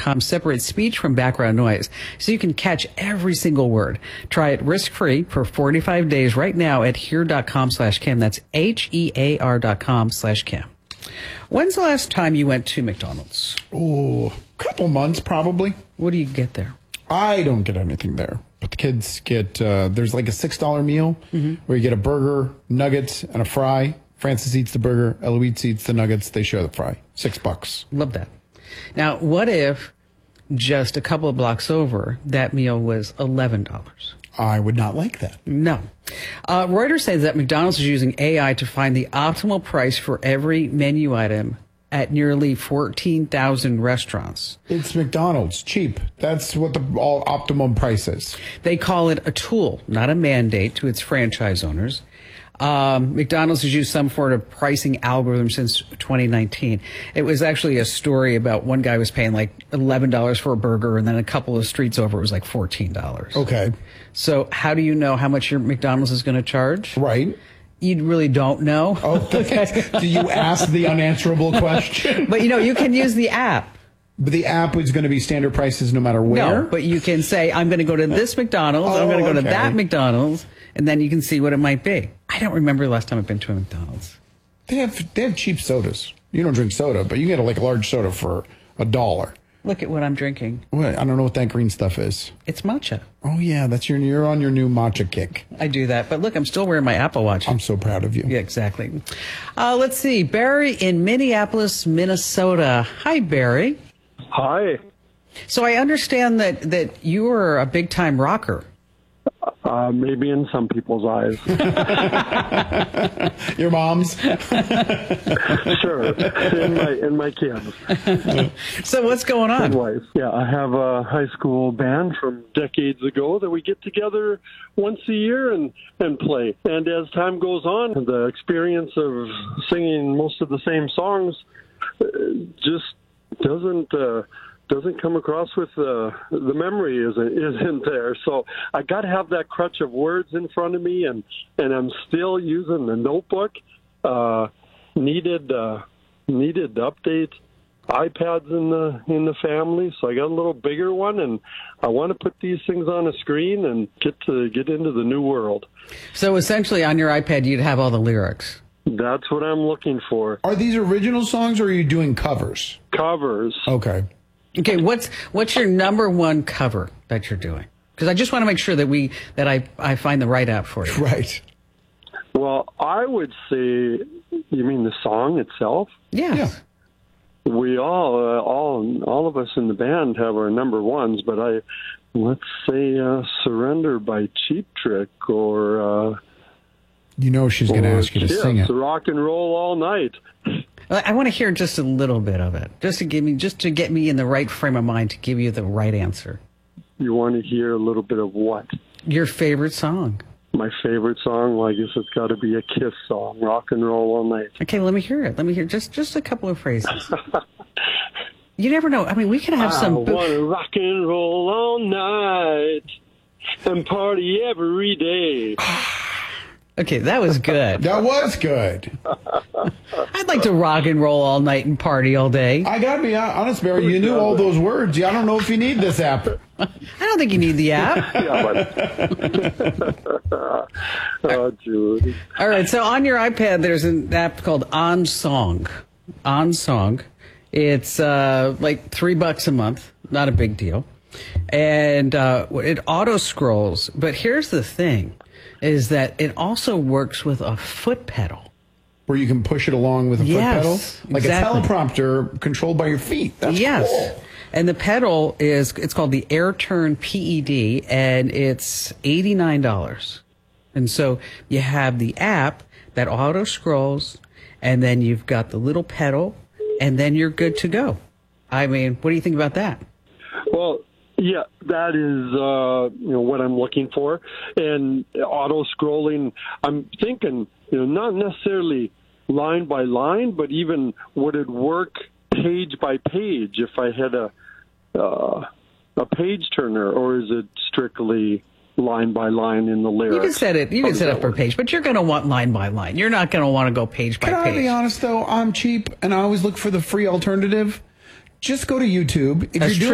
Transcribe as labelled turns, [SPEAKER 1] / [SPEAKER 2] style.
[SPEAKER 1] Hear.com separates speech from background noise, so you can catch every single word. Try it risk-free for 45 days right now at Hear.com/Kim. That's HEAR.com/Kim. When's the last time you went to McDonald's?
[SPEAKER 2] Oh, a couple months probably.
[SPEAKER 1] What do you get there?
[SPEAKER 2] I don't get anything there. But the kids get, there's like a $6 meal where you get a burger, nuggets, and a fry. Francis eats the burger, Eloise eats the nuggets, they share the fry. $6.
[SPEAKER 1] Love that. Now, what if just a couple of blocks over, that meal was $11?
[SPEAKER 2] I would not like that.
[SPEAKER 1] No. Reuters says that McDonald's is using AI to find the optimal price for every menu item at nearly 14,000 restaurants.
[SPEAKER 2] It's McDonald's, cheap. That's what the optimum price is.
[SPEAKER 1] They call it a tool, not a mandate to its franchise owners. McDonald's has used some sort of pricing algorithm since 2019. It was actually a story about one guy was paying like $11 for a burger, and then a couple of streets over it was like $14.
[SPEAKER 2] Okay.
[SPEAKER 1] So how do you know how much your McDonald's is going to charge?
[SPEAKER 2] Right.
[SPEAKER 1] You really don't know.
[SPEAKER 2] Oh, do you ask the unanswerable question?
[SPEAKER 1] But, you can use the app.
[SPEAKER 2] But the app is going to be standard prices no matter where?
[SPEAKER 1] No, but you can say, I'm going to go to this McDonald's, I'm going to go to that McDonald's, and then you can see what it might be. I don't remember the last time I've been to a McDonald's.
[SPEAKER 2] They have cheap sodas. You don't drink soda, but you get a large soda for $1.
[SPEAKER 1] Look at what I'm drinking.
[SPEAKER 2] What? I don't know what that green stuff is.
[SPEAKER 1] It's matcha.
[SPEAKER 2] Oh, yeah, you're on your new matcha kick.
[SPEAKER 1] I do that. But look, I'm still wearing my Apple Watch.
[SPEAKER 2] I'm so proud of you.
[SPEAKER 1] Yeah, exactly. Let's see. Barry in Minneapolis, Minnesota. Hi, Barry.
[SPEAKER 3] Hi.
[SPEAKER 1] So I understand that you are a big-time rocker.
[SPEAKER 3] Maybe in some people's eyes.
[SPEAKER 2] Your mom's?
[SPEAKER 3] Sure. In my kids.
[SPEAKER 1] So what's going on?
[SPEAKER 3] Wife. Yeah, I have a high school band from decades ago that we get together once a year and play. And as time goes on, the experience of singing most of the same songs just doesn't come across with the memory isn't there. So I got to have that crutch of words in front of me, and I'm still using the notebook. Needed to update iPads in the family, so I got a little bigger one, and I want to put these things on a screen and get into the new world.
[SPEAKER 1] So essentially, on your iPad, you'd have all the lyrics.
[SPEAKER 3] That's what I'm looking for.
[SPEAKER 2] Are these original songs, or are you doing covers?
[SPEAKER 3] Covers.
[SPEAKER 2] Okay.
[SPEAKER 1] Okay, what's your number one cover that you're doing? Because I just want to make sure that I find the right app for you.
[SPEAKER 2] Right.
[SPEAKER 3] Well, I would say, you mean the song itself?
[SPEAKER 1] Yes.
[SPEAKER 2] Yeah.
[SPEAKER 3] We all of us in the band have our number ones, but let's say "Surrender" by Cheap Trick, or
[SPEAKER 2] she's going to ask you to sing it.
[SPEAKER 3] Rock and Roll All Night.
[SPEAKER 1] I want to hear just a little bit of it, just to get me in the right frame of mind to give you the right answer.
[SPEAKER 3] You want to hear a little bit of what?
[SPEAKER 1] Your favorite song.
[SPEAKER 3] My favorite song? Well, I guess it's got to be a Kiss song, Rock and Roll All Night.
[SPEAKER 1] Okay, let me hear it. Let me hear just a couple of phrases. You never know. I mean, we could have some...
[SPEAKER 3] I want to rock and roll all night and party every day.
[SPEAKER 1] Okay, that was good.
[SPEAKER 2] That was good.
[SPEAKER 1] I'd like to rock and roll all night and party all day.
[SPEAKER 2] I got to be honest, Barry. You knew all those words. I don't know if you need this app.
[SPEAKER 1] I don't think you need the app.
[SPEAKER 3] Oh, Jude.
[SPEAKER 1] All right, so on your iPad, there's an app called OnSong. OnSong. It's like $3 a month. Not a big deal. And it auto-scrolls. But here's the thing, is that it also works with a foot pedal.
[SPEAKER 2] Where you can push it along with a foot pedal? Like
[SPEAKER 1] exactly.
[SPEAKER 2] a teleprompter controlled by your feet. That's cool.
[SPEAKER 1] And the pedal it's called the AirTurn PED, and it's $89. And so you have the app that auto scrolls, and then you've got the little pedal, and then you're good to go. I mean, what do you think about that?
[SPEAKER 3] Well, yeah, that is what I'm looking for. And auto scrolling, I'm thinking, not necessarily line by line, but even would it work page by page if I had a page turner, or is it strictly line by line in the lyrics?
[SPEAKER 1] You can set it. You can set it per page, but you're going to want line by line. You're not going to want to go page by page.
[SPEAKER 2] Can I be honest though? I'm cheap, and I always look for the free alternative. Just go to YouTube. If
[SPEAKER 1] That's
[SPEAKER 2] you're doing